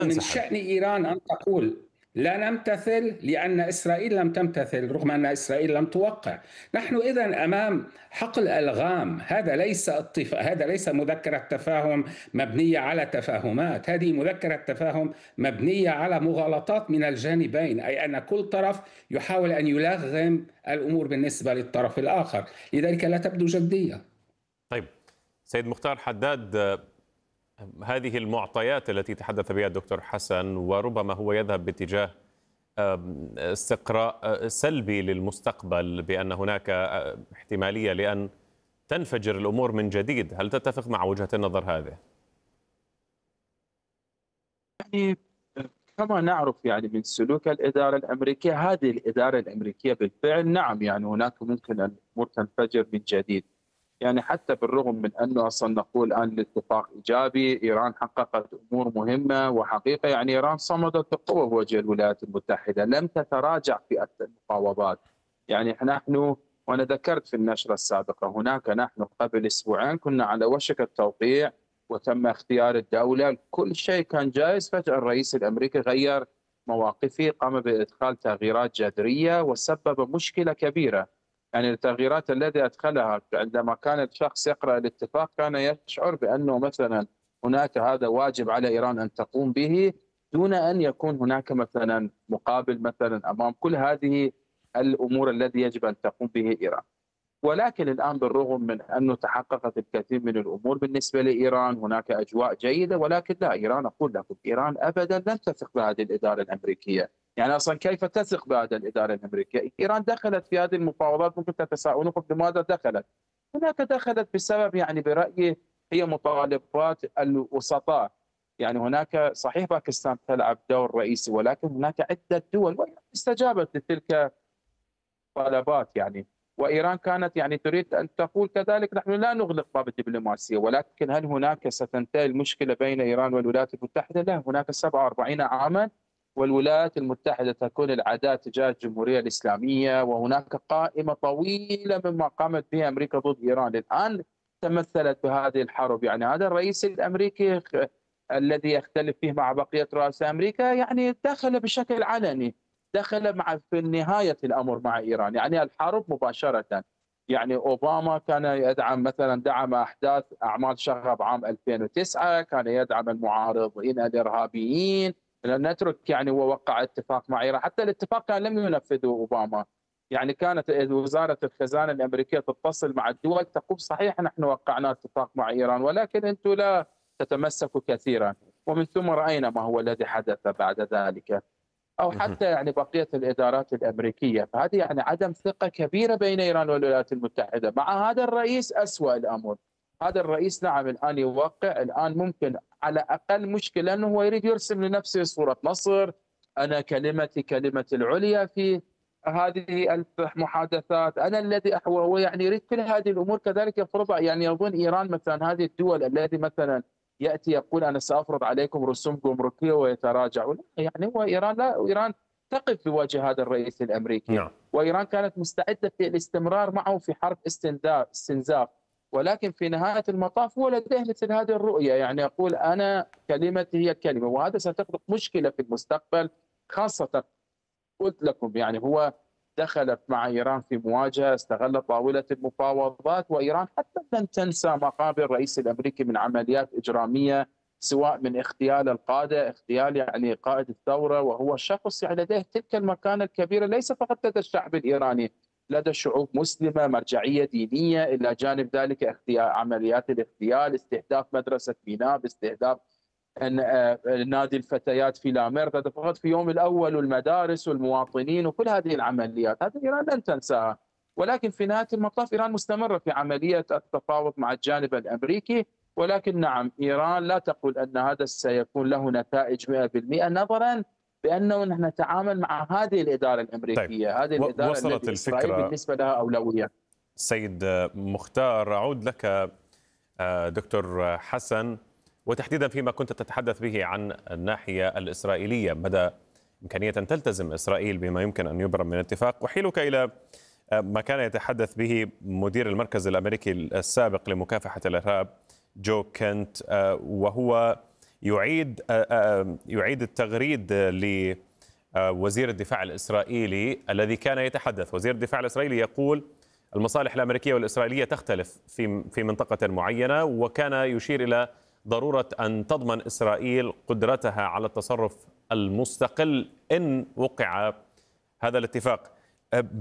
من تنسحب. شأن إيران أن تقول لا نمتثل لأن إسرائيل لم تمتثل رغم أن إسرائيل لم توقع. نحن إذن أمام حقل ألغام. هذا ليس مذكرة تفاهم مبنية على تفاهمات. هذه مذكرة تفاهم مبنية على مغالطات من الجانبين، أي أن كل طرف يحاول أن يلغم الأمور بالنسبة للطرف الآخر، لذلك لا تبدو جدية. طيب سيد مختار حداد، هذه المعطيات التي تحدث بها الدكتور حسن وربما هو يذهب باتجاه استقراء سلبي للمستقبل بأن هناك احتمالية لأن تنفجر الأمور من جديد، هل تتفق مع وجهة النظر هذه؟ يعني كما نعرف يعني من سلوك الإدارة الأمريكية، هذه الإدارة الأمريكية بالفعل نعم يعني هناك ممكن الأمور تنفجر من جديد. يعني حتى بالرغم من أنه أصلا نقول الآن الاتفاق إيجابي، إيران حققت أمور مهمة وحقيقة، يعني إيران صمدت بقوة بوجه الولايات المتحدة، لم تتراجع في المفاوضات. يعني نحن، وأنا ذكرت في النشرة السابقة، نحن قبل أسبوعين كنا على وشك التوقيع وتم اختيار الدولة، كل شيء كان جاهز. فجأة الرئيس الأمريكي غير مواقفه، قام بإدخال تغييرات جذرية وسبب مشكلة كبيرة. يعني التغييرات التي أدخلها عندما كان الشخص يقرأ الاتفاق كان يشعر بأنه مثلا هناك هذا واجب على إيران أن تقوم به، دون أن يكون هناك مثلا مقابل مثلا أمام كل هذه الأمور التي يجب أن تقوم به إيران. ولكن الآن بالرغم من أنه تحققت الكثير من الأمور بالنسبة لإيران، هناك أجواء جيدة، ولكن لا، إيران أقول لكم إيران أبدا لن تثق بهذه الإدارة الأمريكية. يعني أصلا كيف تثق بهذه الإدارة الأمريكية؟ إيران دخلت في هذه المفاوضات، ممكن تتساءلون لماذا دخلت؟ هناك دخلت بسبب، يعني برأيي، هي مطالبات الوسطاء. يعني هناك صحيح باكستان تلعب دور رئيسي، ولكن هناك عدة دول استجابت لتلك طلبات. يعني وإيران كانت يعني تريد أن تقول كذلك نحن لا نغلق باب الدبلوماسية، ولكن هل هناك ستنتهي المشكلة بين إيران والولايات المتحدة؟ لا، هناك 47 عاما والولايات المتحدة تكون العداء تجاه الجمهورية الإسلامية، وهناك قائمة طويلة مما قامت به أمريكا ضد إيران الآن تمثلت بهذه الحرب. يعني هذا الرئيس الأمريكي الذي يختلف فيه مع بقية رؤساء أمريكا يعني دخل بشكل علني، دخل مع في نهاية الأمر مع إيران، يعني الحرب مباشرة. يعني أوباما كان يدعم مثلا، دعم أحداث أعمال شغب عام 2009، كان يدعم المعارضين الإرهابيين. نترك يعني ووقع اتفاق مع إيران، حتى الاتفاق كان لم ينفذه أوباما. يعني كانت وزارة الخزانة الأمريكية تتصل مع الدول تقول صحيح نحن وقعنا اتفاق مع إيران، ولكن أنتم لا تتمسكوا كثيرا. ومن ثم رأينا ما هو الذي حدث بعد ذلك، أو حتى يعني بقية الإدارات الأمريكية. فهذه يعني عدم ثقة كبيرة بين إيران والولايات المتحدة. مع هذا الرئيس أسوأ الأمر. هذا الرئيس نعم الآن يوقع، الآن ممكن على أقل مشكلة أنه هو يريد يرسم لنفسه صورة نصر، أنا كلمتي كلمة العليا في هذه المحادثات، أنا الذي هو يعني يريد كل هذه الأمور كذلك يفرضها. يعني يظن إيران مثلا هذه الدول التي مثلا ياتي يقول انا سافرض عليكم رسوم جمركيه ويتراجع، يعني هو ايران لا، ايران تقف بوجه هذا الرئيس الامريكي، نعم. وايران كانت مستعده للاستمرار معه في حرب استنزاف. ولكن في نهايه المطاف هو لديه مثل هذه الرؤيه، يعني يقول انا كلمتي هي الكلمه، وهذا ستخلق مشكله في المستقبل. خاصه قلت لكم يعني هو دخلت مع إيران في مواجهة، استغل طاولة المفاوضات، وإيران حتى لن تنسى ما قام به الرئيس الأمريكي من عمليات إجرامية، سواء من اغتيال القادة، اغتيال يعني قائد الثورة، وهو شخص يعني لديه تلك المكانة الكبيرة ليس فقط لدى الشعب الإيراني، لدى شعوب مسلمة مرجعية دينية. إلى جانب ذلك عمليات الاغتيال، استهداف مدرسة ميناء، استهداف نادي الفتيات في لاميرت، هذا فقط في يوم الأول، والمدارس والمواطنين وكل هذه العمليات، هذه إيران لن تنساها. ولكن في نهاية المطاف إيران مستمرة في عملية التفاوض مع الجانب الأمريكي. ولكن نعم، إيران لا تقول أن هذا سيكون له نتائج 100%، نظرا بأنه نحن نتعامل مع هذه الإدارة طيب الأمريكية، هذه الإدارة وصلت التي إسرائيل الفكرة. بالنسبة لها أولوية. سيد مختار، أعود لك دكتور حسن، وتحديدا فيما كنت تتحدث به عن الناحية الإسرائيلية، مدى إمكانية أن تلتزم إسرائيل بما يمكن أن يبرم من اتفاق، وحيلك إلى ما كان يتحدث به مدير المركز الأمريكي السابق لمكافحة الإرهاب جو كنت، وهو يعيد التغريد لوزير الدفاع الإسرائيلي الذي كان يتحدث. وزير الدفاع الإسرائيلي يقول المصالح الأمريكية والإسرائيلية تختلف في منطقة معينة، وكان يشير إلى ضرورة أن تضمن إسرائيل قدرتها على التصرف المستقل إن وقع هذا الاتفاق.